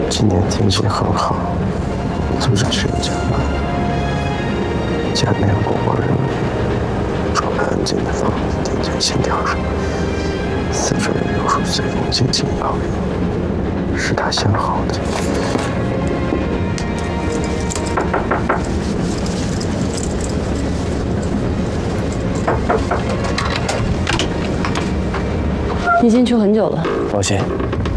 今年天气很好，组织去人家玩。家没有过过人，住在安静的房子，听见心跳声，四周人有如随风轻轻摇曳，是他想好的。 你进去很久了， 抱歉，